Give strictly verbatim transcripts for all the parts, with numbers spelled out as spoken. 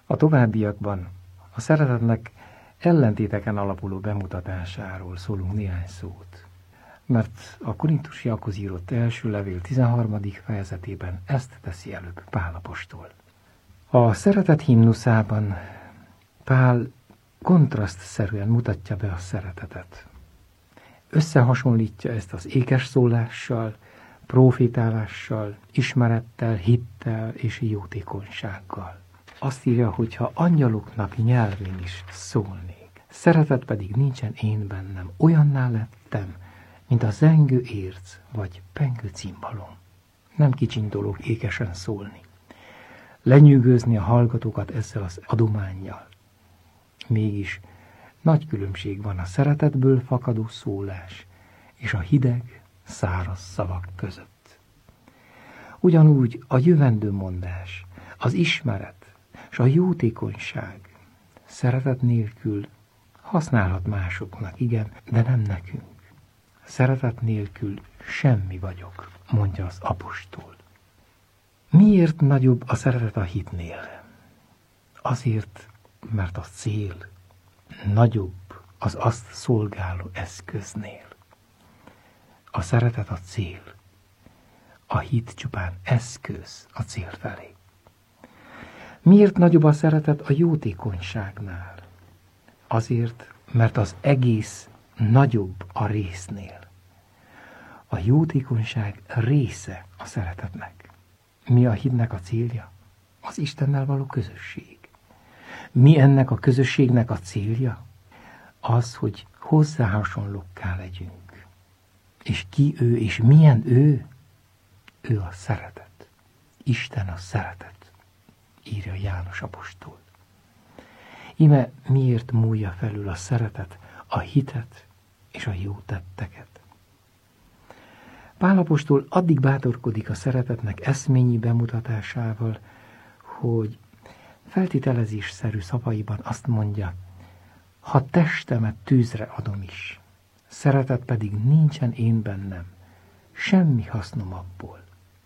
A továbbiakban a szeretetnek ellentéteken alapuló bemutatásáról szólunk néhány szót, mert a korintusiakhoz írott első levél tizenharmadik fejezetében ezt teszi előbb Pál apostol. A szeretet himnuszában Pál kontrasztszerűen mutatja be a szeretetet. Összehasonlítja ezt az ékes szólással, profétálással, ismerettel, hittel és jótékonysággal. Azt írja, hogy ha angyaloknak nyelvén is szólnék, szeretet pedig nincsen én bennem, olyanná lettem, mint a zengő érc vagy pengő cimbalom. Nem kicsiny dolog ékesen szólni. Lenyűgözni a hallgatókat ezzel az adománnyal. Mégis nagy különbség van a szeretetből fakadó szólás és a hideg, száraz szavak között. Ugyanúgy a jövendőmondás, az ismeret és a jótékonyság szeretet nélkül használhat másoknak, igen, de nem nekünk. Szeretet nélkül semmi vagyok, mondja az apostol. Miért nagyobb a szeretet a hitnél? Azért, mert a cél nagyobb az azt szolgáló eszköznél. A szeretet a cél, a hit csupán eszköz a cél felé. Miért nagyobb a szeretet a jótékonyságnál? Azért, mert az egész nagyobb a résznél. A jótékonyság része a szeretetnek. Mi a hitnek a célja? Az Istennel való közösség. Mi ennek a közösségnek a célja? Az, hogy hozzá hasonlókká legyünk. És ki ő, és milyen ő? Ő a szeretet. Isten a szeretet, írja János apostol. Íme miért múlja felül a szeretet a hitet és a jó tetteket? Pál apostol addig bátorkodik a szeretetnek eszményi bemutatásával, hogy feltételezésszerű szavaiban azt mondja, ha testemet tűzre adom is, szeretet pedig nincsen én bennem, semmi hasznom abból.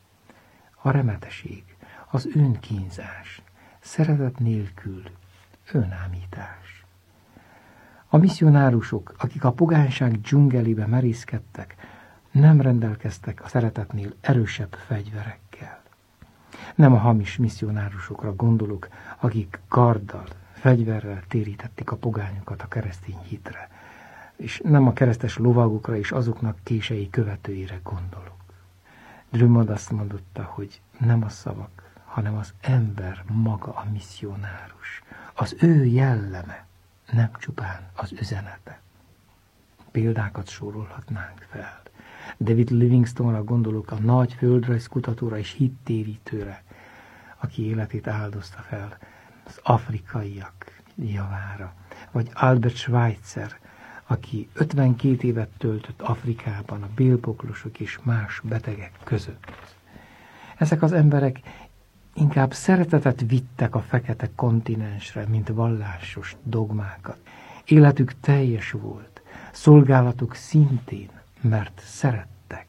A remeteség, az önkínzás, szeretet nélkül önámítás. A misszionárusok, akik a pogányság dzsungelébe merészkedtek, nem rendelkeztek a szeretetnél erősebb fegyverekkel. Nem a hamis misszionárusokra gondolok, akik karddal, fegyverrel térítették a pogányokat a keresztény hitre, és nem a keresztes lovagokra és azoknak kései követőire gondolok. Drummond azt mondotta, hogy nem a szavak, hanem az ember maga a misszionárus. Az ő jelleme, nem csupán az üzenete. Példákat sorolhatnánk fel. David Livingstone-ra gondolok, a nagy földrajzkutatóra és hittérítőre, aki életét áldozta fel az afrikaiak javára. Vagy Albert Schweitzer, aki ötvenkét évet töltött Afrikában a bélpoklosok és más betegek között. Ezek az emberek inkább szeretetet vittek a fekete kontinensre, mint vallásos dogmákat. Életük teljes volt, szolgálatuk szintén, mert szerettek.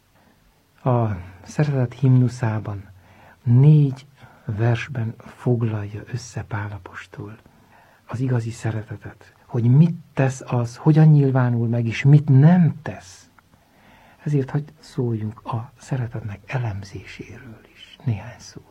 A szeretet himnuszában négy versben foglalja össze Pál apostol az igazi szeretetet, hogy mit tesz az, hogyan nyilvánul meg, és mit nem tesz. Ezért hadd szóljunk a szeretetnek elemzéséről is néhány szót.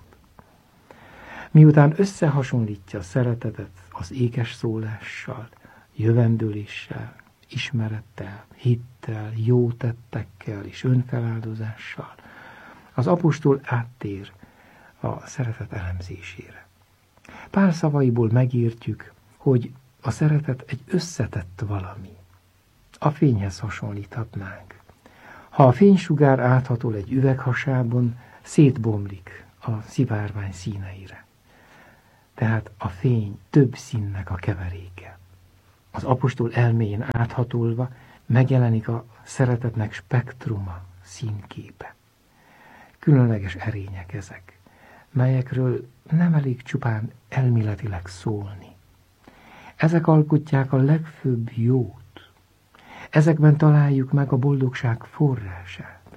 Miután összehasonlítja a szeretetet az ékes szólással, jövendőléssel, ismerettel, hittel, jó tettekkel és önfeláldozással, az apostol áttér a szeretet elemzésére. Pál szavaiból megértjük, hogy a szeretet egy összetett valami. A fényhez hasonlíthatnánk. Ha a fénysugár áthatol egy üveghasában, szétbomlik a szivárvány színeire. Tehát a fény több színnek a keveréke. Az apostol elméjén áthatolva megjelenik a szeretetnek spektruma, színképe. Különleges erények ezek, melyekről nem elég csupán elméletileg szólni. Ezek alkotják a legfőbb jót. Ezekben találjuk meg a boldogság forrását.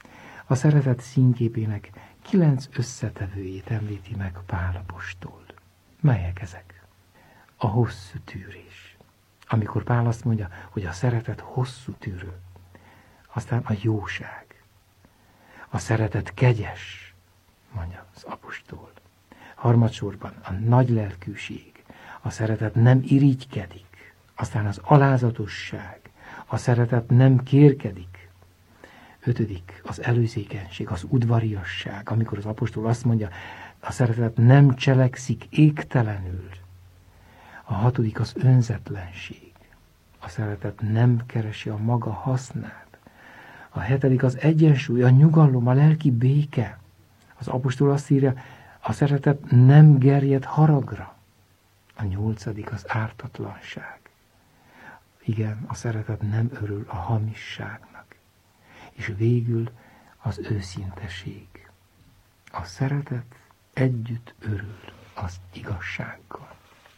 A szeretet színképének kilenc összetevőjét említi meg Pál apostol. Melyek ezek? A hosszú tűrés. Amikor Pál azt mondja, hogy a szeretet hosszú tűrő. Aztán a jóság. A szeretet kegyes, mondja az apostol. Harmadsorban a nagy lelkűség. A szeretet nem irigykedik. Aztán az alázatosság. A szeretet nem kérkedik. Ötödik, az előzékenység, az udvariasság. Amikor az apostol azt mondja, a szeretet nem cselekszik égtelenül. A hatodik, az önzetlenség. A szeretet nem keresi a maga hasznát. A hetedik, az egyensúly, a nyugalom, a lelki béke. Az apostol azt írja, a szeretet nem gerjed haragra. A nyolcadik, az ártatlanság. Igen, a szeretet nem örül a hamisságnak. És végül az őszinteség. A szeretet együtt örül az igazsággal.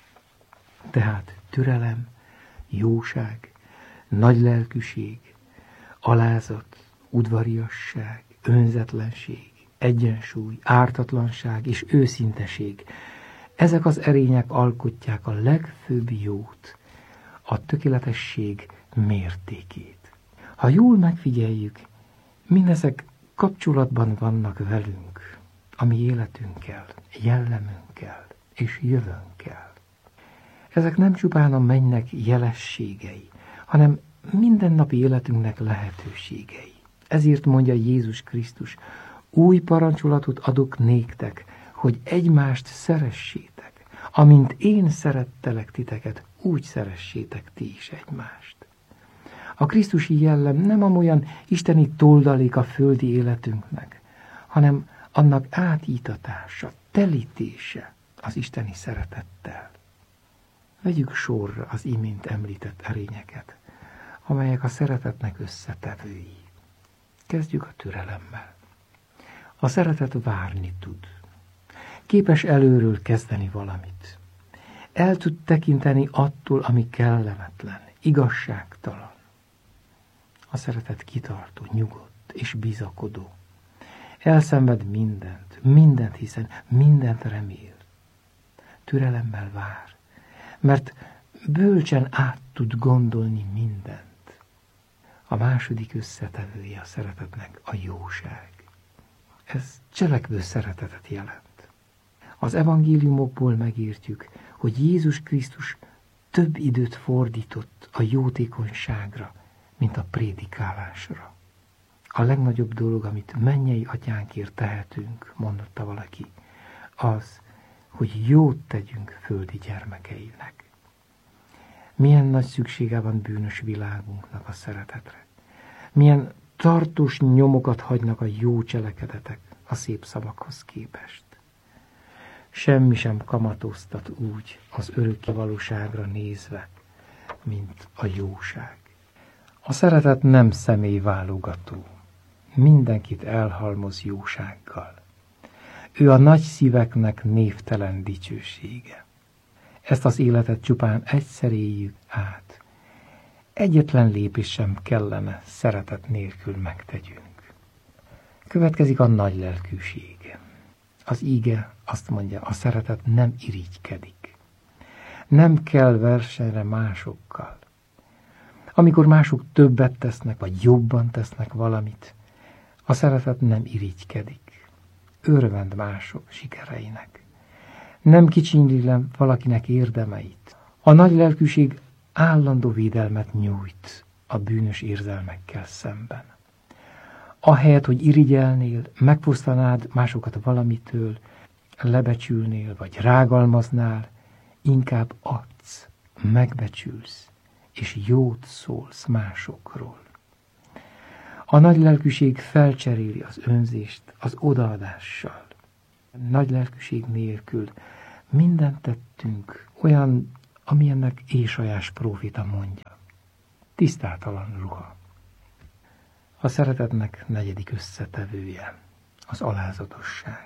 Tehát türelem, jóság, nagylelkűség, alázat, udvariasság, önzetlenség, egyensúly, ártatlanság és őszinteség. Ezek az erények alkotják a legfőbb jót, a tökéletesség mértékét. Ha jól megfigyeljük, mindezek kapcsolatban vannak velünk, a mi életünkkel, jellemünkkel és jövőnkkel. Ezek nem csupán a mennynek jelességei, hanem mindennapi életünknek lehetőségei. Ezért mondja Jézus Krisztus, új parancsolatot adok néktek, hogy egymást szeressétek. Amint én szerettelek titeket, úgy szeressétek ti is egymást. A krisztusi jellem nem amolyan isteni toldalék a földi életünknek, hanem annak átítatása, telítése az isteni szeretettel. Vegyük sorra az imént említett erényeket, amelyek a szeretetnek összetevői. Kezdjük a türelemmel. A szeretet várni tud. Képes előről kezdeni valamit. El tud tekinteni attól, ami kellemetlen, igazságtalan. A szeretet kitartó, nyugodt és bizakodó. Elszenved mindent, mindent hiszen, mindent remél. Türelemmel vár, mert bölcsen át tud gondolni mindent. A második összetevője a szeretetnek a jóság. Ez cselekvő szeretetet jelent. Az evangéliumokból megértjük, hogy Jézus Krisztus több időt fordított a jótékonyságra, mint a prédikálásra. A legnagyobb dolog, amit mennyei atyánkért tehetünk, mondotta valaki, az, hogy jót tegyünk földi gyermekeinek. Milyen nagy szüksége van bűnös világunknak a szeretetre. Milyen tartós nyomokat hagynak a jó cselekedetek a szép szavakhoz képest. Semmi sem kamatoztat úgy az örökké valóságra nézve, mint a jóság. A szeretet nem személyválogató, mindenkit elhalmoz jósággal. Ő a nagy szíveknek névtelen dicsősége. Ezt az életet csupán egyszer éljük át. Egyetlen lépés sem kellene szeretet nélkül megtegyünk. Következik a nagy lelkűség. Az íge azt mondja, a szeretet nem irigykedik. Nem kell versenyre másokkal. Amikor mások többet tesznek, vagy jobban tesznek valamit, a szeretet nem irigykedik. Örvend mások sikereinek. Nem kicsinyli le valakinek érdemeit. A nagy lelkűség állandó védelmet nyújt a bűnös érzelmekkel szemben. Ahelyett, hogy irigyelnél, megfosztanád másokat valamitől, lebecsülnél, vagy rágalmaznál, inkább adsz, megbecsülsz, és jót szólsz másokról. A nagy lelkűség felcseréli az önzést az odaadással. Nagy lelkűség nélkül mindent tettünk olyan, amilyennek Ésajás próféta mondja. Tisztátalan ruha. A szeretetnek negyedik összetevője, az alázatosság.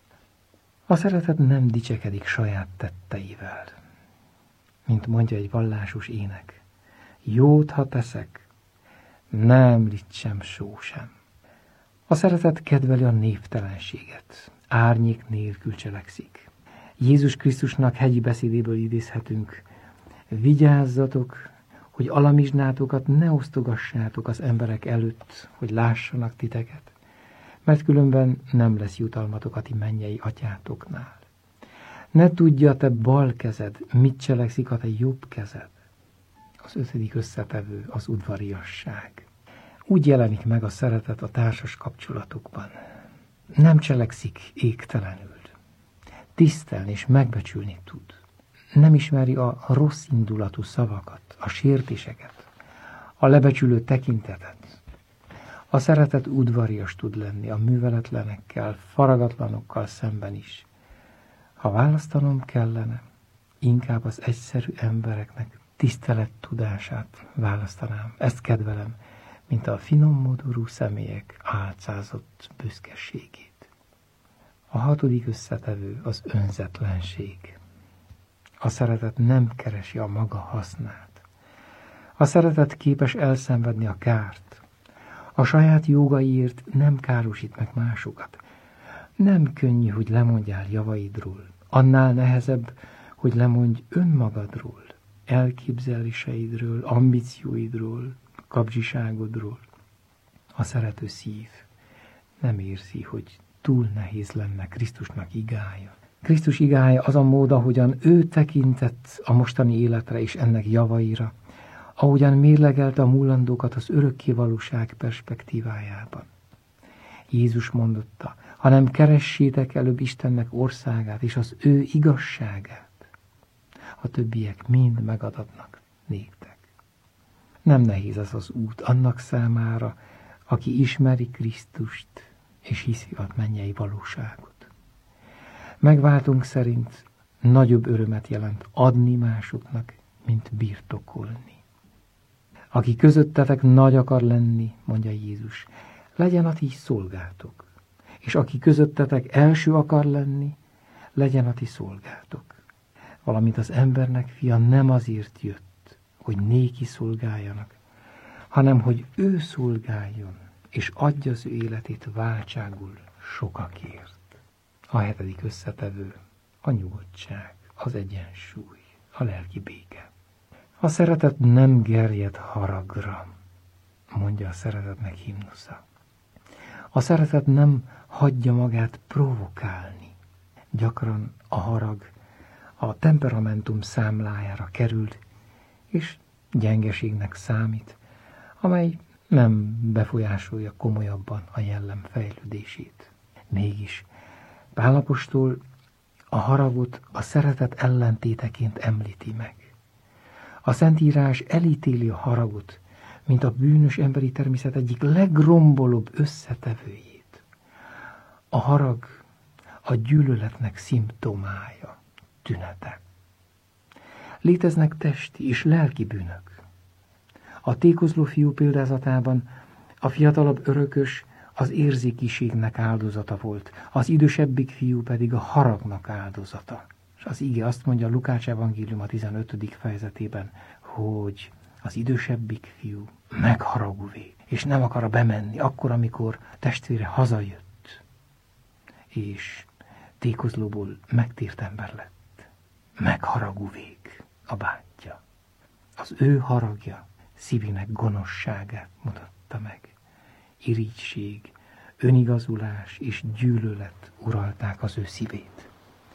A szeretet nem dicsekedik saját tetteivel. Mint mondja egy vallásos ének, jót, ha teszek, nem említsem só sem. A szeretet kedveli a névtelenséget, árnyék nélkül cselekszik. Jézus Krisztusnak hegyi beszédéből idézhetünk: vigyázzatok, hogy alamizsnátokat ne osztogassátok az emberek előtt, hogy lássanak titeket, mert különben nem lesz jutalmatok a ti mennyei atyátoknál. Ne tudja a te bal kezed, mit cselekszik a te jobb kezed. Az ötödik összetevő az udvariasság. Úgy jelenik meg a szeretet a társas kapcsolatokban. Nem cselekszik égtelenül. Tisztelni és megbecsülni tud. Nem ismeri a rossz indulatú szavakat, a sértéseket, a lebecsülő tekintetet. A szeretet udvarias tud lenni a műveletlenekkel, faragatlanokkal szemben is. Ha választanom kellene, inkább az egyszerű embereknek tisztelet tudását választanám. Ezt kedvelem, mint a finommodorú személyek álcázott büszkeségét. A hatodik összetevő az önzetlenség. A szeretet nem keresi a maga hasznát. A szeretet képes elszenvedni a kárt. A saját jogaiért nem károsít meg másokat. Nem könnyű, hogy lemondjál javaidról. Annál nehezebb, hogy lemondj önmagadról, elképzeléseidről, ambícióidról, kapzsiságodról. A szerető szív nem érzi, hogy túl nehéz lenne Krisztusnak igája. Krisztus igája az a mód, ahogyan ő tekintett a mostani életre és ennek javaira, ahogyan mérlegelte a múlandókat az örökké valóság perspektívájában. Jézus mondotta: hanem keressétek előbb Istennek országát és az ő igazságát, a többiek mind megadatnak néktek. Nem nehéz ez az út annak számára, aki ismeri Krisztust és hiszi a mennyei valóságot. Megváltunk szerint nagyobb örömet jelent adni másoknak, mint birtokolni. Aki közöttetek nagy akar lenni, mondja Jézus, legyen a ti szolgátok. És aki közöttetek első akar lenni, legyen a ti szolgátok. Valamint az embernek fia nem azért jött, hogy néki szolgáljanak, hanem hogy ő szolgáljon, és adja az ő életét váltságul sokakért. A hetedik összetevő a nyugodtság, az egyensúly, a lelki béke. A szeretet nem gerjed haragra, mondja a szeretetnek himnusza. A szeretet nem hagyja magát provokálni. Gyakran a harag a temperamentum számlájára került, és gyengeségnek számít, amely nem befolyásolja komolyabban a jellem fejlődését. Mégis Pál apostol a haragot a szeretet ellentéteként említi meg. A Szentírás elítéli a haragot, mint a bűnös emberi természet egyik legrombolóbb összetevőjét. A harag a gyűlöletnek szimptomája, tünete. Léteznek testi és lelki bűnök. A tékozló fiú példázatában a fiatalabb örökös az érzékiségnek áldozata volt, az idősebbik fiú pedig a haragnak áldozata. És az ige azt mondja a Lukács evangélium a tizenötödik fejezetében, hogy az idősebbik fiú megharagúvé, és nem akar bemenni akkor, amikor testvére hazajött, és tékozlóból megtért ember lett. Megharagúvég a bátyja. Az ő haragja szívének gonoszságát mutatta meg. Irigység, önigazulás és gyűlölet uralták az ő szívét.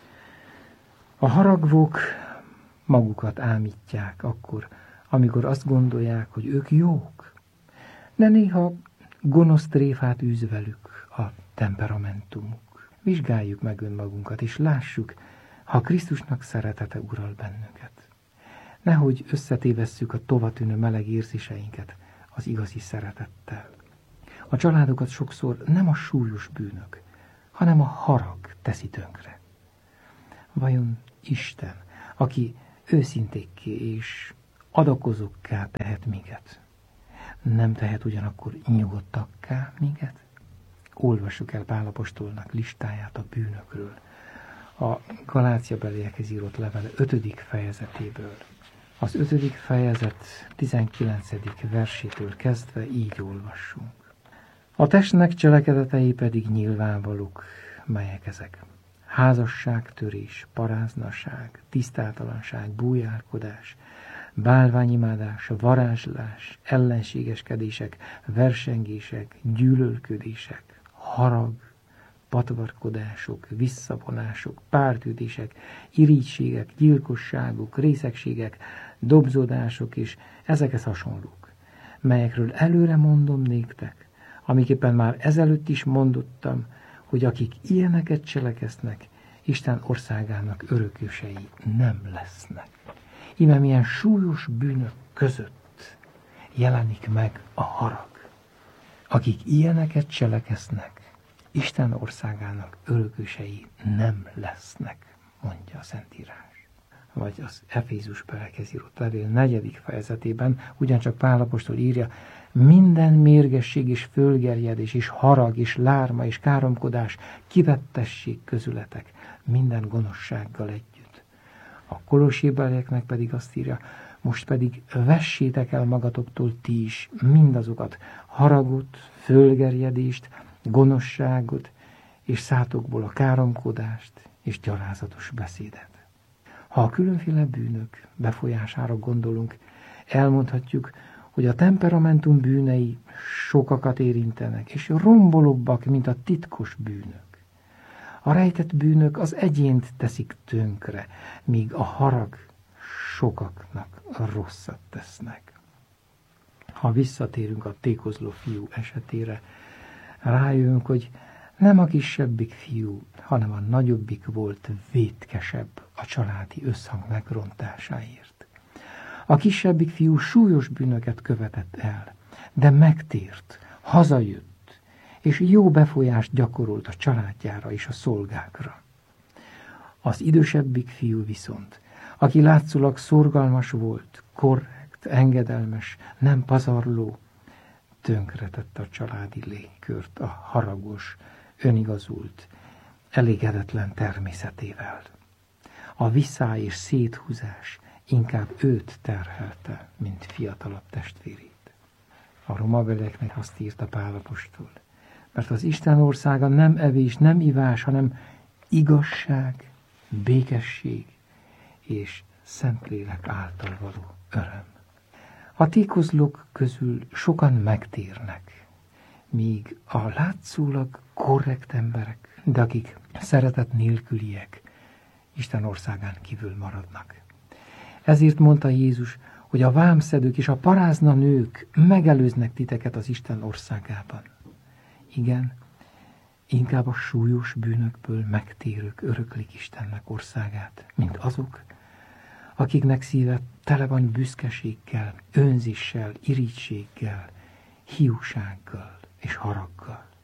A haragvók magukat ámítják akkor, amikor azt gondolják, hogy ők jók, de néha gonosz tréfát űz velük a temperamentumuk. Vizsgáljuk meg önmagunkat, és lássuk, ha Krisztusnak szeretete ural bennünket. Nehogy összetévesszük a tovatűnő meleg érzéseinket az igazi szeretettel. A családokat sokszor nem a súlyos bűnök, hanem a harag teszi tönkre. Vajon Isten, aki őszintékké és adakozókká tehet minket, nem tehet ugyanakkor nyugodtakká minket? Olvassuk el Pál apostolnak listáját a bűnökről, a Galáciabeliekhez írott levele ötödik fejezetéből. Az ötödik fejezet tizenkilencedik versétől kezdve így olvassunk. A testnek cselekedetei pedig nyilvánvalók, melyek ezek. házasságtörés, paráznaság, tisztátalanság, bújárkodás, bálványimádás, varázslás, ellenségeskedések, versengések, gyűlölködések, harag, patvarkodások, visszavonások, pártütések, irigységek, gyilkosságok, részegségek, dobzódások és ezekhez hasonlók, melyekről előre mondom néktek, amiképpen már ezelőtt is mondottam, hogy akik ilyeneket cselekeznek, Isten országának örökösei nem lesznek. Íme milyen súlyos bűnök között jelenik meg a harag. Akik ilyeneket cselekeznek, Isten országának örökösei nem lesznek, mondja a Szentírás. Vagy az Efézusbeliekhez írott levél negyedik fejezetében ugyancsak Pál apostol írja, minden mérgesség és fölgerjedés és harag és lárma és káromkodás kivettessék közületek minden gonoszsággal együtt. A Kolossébelieknek pedig azt írja, most pedig vessétek el magatoktól ti is mindazokat, haragot, fölgerjedést, gonoszságot, és szátokból a káromkodást és gyalázatos beszédet. Ha a különféle bűnök befolyására gondolunk, elmondhatjuk, hogy a temperamentum bűnei sokakat érintenek, és rombolóbbak, mint a titkos bűnök. A rejtett bűnök az egyént teszik tönkre, míg a harag sokaknak rosszat tesznek. Ha visszatérünk a tékozló fiú esetére, rájövünk, hogy nem a kisebbik fiú, hanem a nagyobbik volt vétkesebb a családi összhang megrontásáért. A kisebbik fiú súlyos bűnöket követett el, de megtért, hazajött, és jó befolyást gyakorolt a családjára és a szolgákra. Az idősebbik fiú viszont, aki látszólag szorgalmas volt, korrekt, engedelmes, nem pazarló, tönkretette a családi légkört a haragos, önigazult, elégedetlen természetével. A viszály és széthúzás inkább őt terhelte, mint fiatalabb testvérét. A romabelieknek azt írta Pál apostol, mert az Isten országa nem evés, nem ivás, hanem igazság, békesség és Szentlélek által való öröm. A tékozlók közül sokan megtérnek, míg a látszólag korrekt emberek, de akik szeretet nélküliek, Isten országán kívül maradnak. Ezért mondta Jézus, hogy a vámszedők és a parázna nők megelőznek titeket az Isten országában. Igen, inkább a súlyos bűnökből megtérők öröklik Istennek országát, mint azok, akiknek szíve tele van büszkeséggel, önzéssel, irigységgel, hiúsággal és haraggal.